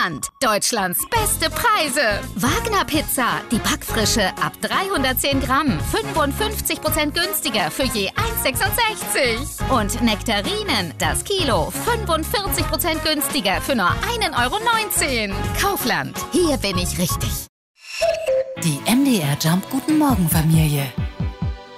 Kaufland. Deutschlands beste Preise. Wagner Pizza, die Backfrische ab 310 Gramm. 55% günstiger für je 1,66. Und Nektarinen, das Kilo. 45% günstiger für nur 1,19 Euro. Kaufland, hier bin ich richtig. Die MDR Jump Guten Morgen Familie.